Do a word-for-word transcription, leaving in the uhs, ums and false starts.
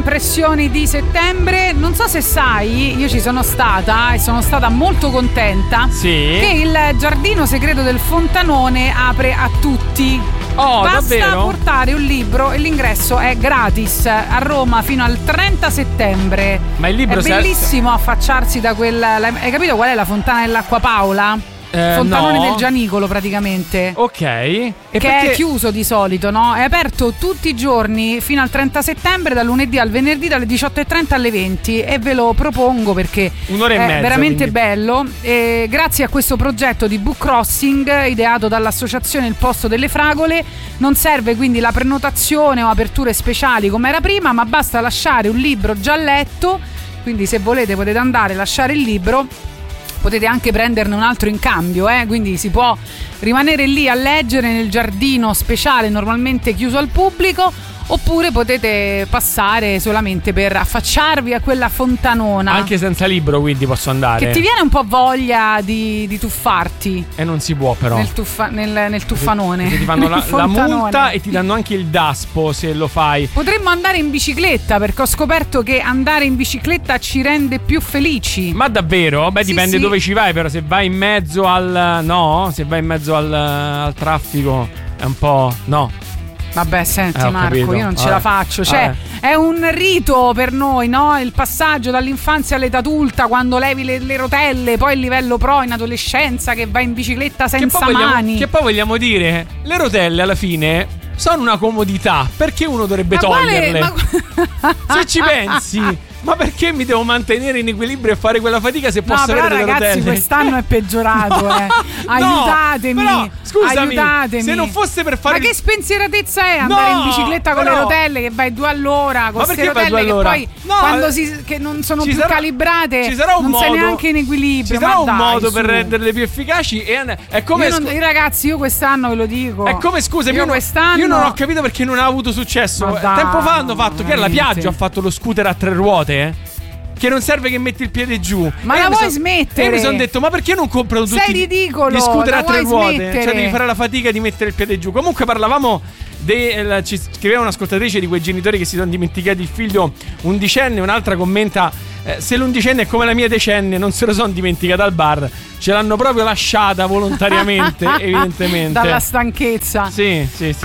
impressioni di settembre. Non so se sai, io ci sono stata e sono stata molto contenta sì. che il giardino segreto del Fontanone apre a tutti. Oh, basta davvero? portare un libro e l'ingresso è gratis a Roma fino al trenta settembre. Ma il libro è bellissimo affacciarsi da quella. Hai capito qual è la fontana dell'Acqua Paola? Eh, Fontanone no. del Gianicolo praticamente. Ok. E che perché... è chiuso di solito, no? È aperto tutti i giorni fino al trenta settembre, dal lunedì al venerdì dalle diciotto e trenta alle venti, e ve lo propongo perché Un'ora e è mezza, veramente quindi... bello. E grazie a questo progetto di book crossing ideato dall'associazione Il Posto delle Fragole non serve quindi la prenotazione o aperture speciali come era prima, ma basta lasciare un libro già letto. Quindi se volete potete andare, lasciare il libro, potete anche prenderne un altro in cambio, eh? Quindi si può rimanere lì a leggere nel giardino speciale normalmente chiuso al pubblico, oppure potete passare solamente per affacciarvi a quella fontanona. Anche senza libro, quindi posso andare. Che ti viene un po' voglia di, di tuffarti. E non si può però. Nel, tuffa, nel, nel tuffanone. Perché ti fanno la, la fontanone. multa e ti danno anche il daspo se lo fai. Potremmo andare in bicicletta, perché ho scoperto che andare in bicicletta ci rende più felici. Ma davvero? Beh, sì, dipende sì. dove ci vai, però se vai in mezzo al... No? Se vai in mezzo al, al traffico è un po'... No. Vabbè, senti eh, Marco, capito. io non ce Vabbè. la faccio. Cioè, Vabbè. è un rito per noi, no? Il passaggio dall'infanzia all'età adulta, quando levi le, le rotelle, poi il livello pro in adolescenza, che vai in bicicletta senza che poi vogliamo, mani. Che poi vogliamo dire, le rotelle alla fine sono una comodità. Perché uno dovrebbe ma toglierle? Quale, ma... Se ci pensi... Ma perché mi devo mantenere in equilibrio e fare quella fatica se posso no, però avere delle ragazzi, rotelle? quest'anno è peggiorato, no, eh. Aiutatemi. No, però, scusami, aiutatemi. se non fosse per fare... Ma che spensieratezza è andare no, in bicicletta con però... le rotelle che vai due all'ora, con ma queste perché vai rotelle due all'ora? che poi no, quando si, che non sono più sarà, calibrate ci sarà un non modo, sei neanche in equilibrio. Ci sarà ma un dai, modo su. per renderle più efficaci e è come... Io non, io ragazzi, io quest'anno ve lo dico. È come, scusa, io, io, non, quest'anno... io non ho capito perché non ha avuto successo. Ma dai, tempo fa hanno fatto, che era la veramente. Piaggio ha fatto lo scooter a tre ruote, eh? Che non serve che metti il piede giù. Ma e la vuoi son, smettere? E io mi sono detto, ma perché non comprano tutti Sei ridicolo, gli scooter la a tre vuoi ruote? smettere? Cioè devi fare la fatica di mettere il piede giù. Comunque parlavamo de, ci scriveva un'ascoltatrice di quei genitori che si sono dimenticati il figlio undicenne. Un'altra commenta, eh, se l'undicenne è come la mia decenne, non se lo sono dimenticata al bar, ce l'hanno proprio lasciata volontariamente. Evidentemente dalla stanchezza. Sì, sì, sì.